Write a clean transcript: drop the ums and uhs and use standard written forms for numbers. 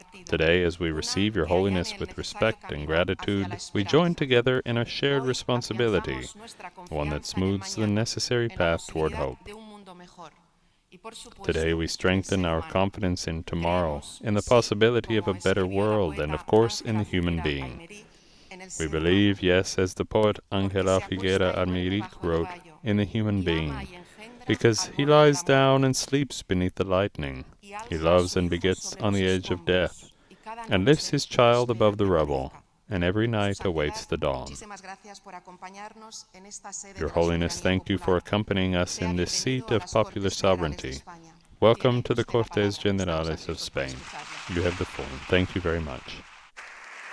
Today, as we receive Your Holiness with respect and gratitude, we join together in a shared responsibility, one that smooths the necessary path toward hope. Today, we strengthen our confidence in tomorrow, in the possibility of a better world, and of course, in the human being. We believe, yes, as the poet Ángela Figuera Almeric wrote, in the human being, because he lies down and sleeps beneath the lightning. He loves and begets on the edge of death, and lifts his child above the rubble, and every night awaits the dawn. Your Holiness, thank you for accompanying us in this seat of popular sovereignty. Welcome to the Cortes Generales of Spain. You have the floor. Thank you very much.